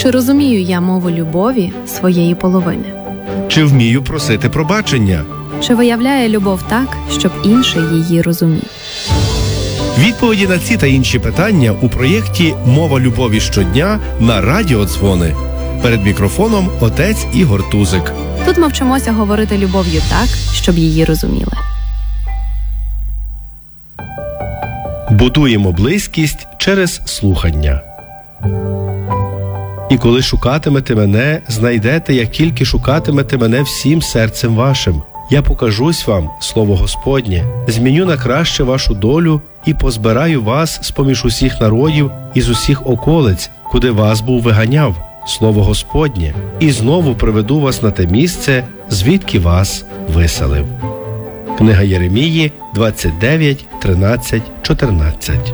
Чи розумію я мову любові своєї половини? Чи вмію просити пробачення? Чи виявляє любов так, щоб інший її розумів? Відповіді на ці та інші питання у проєкті «Мова любові щодня» на радіодзвони. Перед мікрофоном отець Ігор Тузик. Тут ми вчимося говорити любов'ю так, щоб її розуміли. Будуємо близькість через слухання. І коли шукатимете мене, знайдете, як тільки шукатимете мене всім серцем вашим. Я покажусь вам, слово Господнє, зміню на краще вашу долю і позбираю вас з-поміж усіх народів і з усіх околиць, куди вас був виганяв, слово Господнє, і знову приведу вас на те місце, звідки вас виселив. Книга Єремії 29, 13, 14.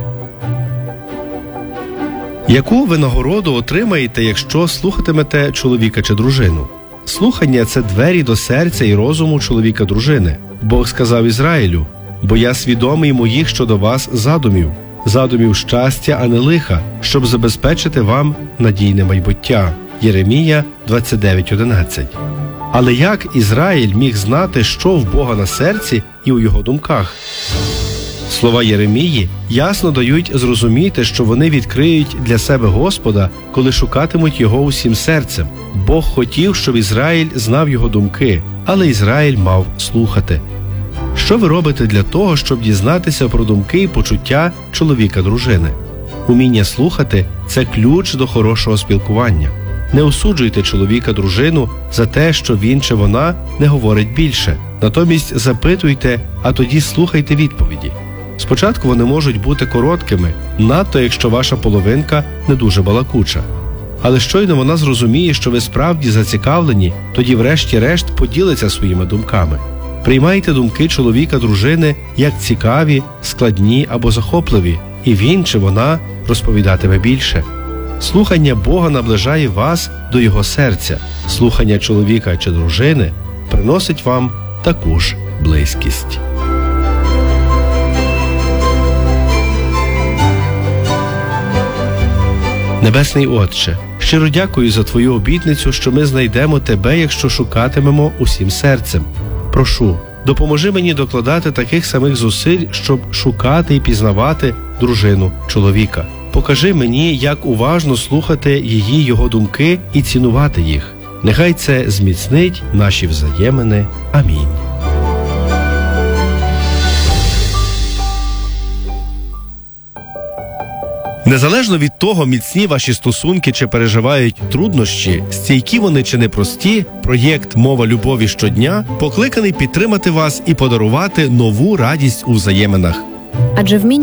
Яку винагороду отримаєте, якщо слухатимете чоловіка чи дружину? Слухання – це двері до серця і розуму чоловіка-дружини. Бог сказав Ізраїлю: «Бо я свідомий моїх щодо вас задумів щастя, а не лиха, щоб забезпечити вам надійне майбуття». Єремія 29:11. Але як Ізраїль міг знати, що в Бога на серці і у його думках? Слова Єремії ясно дають зрозуміти, що вони відкриють для себе Господа, коли шукатимуть Його усім серцем. Бог хотів, щоб Ізраїль знав Його думки, але Ізраїль мав слухати. Що ви робите для того, щоб дізнатися про думки і почуття чоловіка-дружини? Уміння слухати – це ключ до хорошого спілкування. Не осуджуйте чоловіка-дружину за те, що він чи вона не говорить більше. Натомість запитуйте, а тоді слухайте відповіді. Спочатку вони можуть бути короткими, надто якщо ваша половинка не дуже балакуча. Але щойно вона зрозуміє, що ви справді зацікавлені, тоді врешті-решт поділиться своїми думками. Приймайте думки чоловіка-дружини як цікаві, складні або захопливі, і він чи вона розповідатиме більше. Слухання Бога наближає вас до Його серця. Слухання чоловіка чи дружини приносить вам таку ж близькість. Небесний Отче, щиро дякую за Твою обітницю, що ми знайдемо Тебе, якщо шукатимемо усім серцем. Прошу, допоможи мені докладати таких самих зусиль, щоб шукати і пізнавати дружину чоловіка. Покажи мені, як уважно слухати її, його думки і цінувати їх. Нехай це зміцнить наші взаємини. Амінь. Незалежно від того, міцні ваші стосунки чи переживають труднощі, стійкі вони чи непрості, проєкт «Мова любові щодня» покликаний підтримати вас і подарувати нову радість у взаєминах. Адже вміння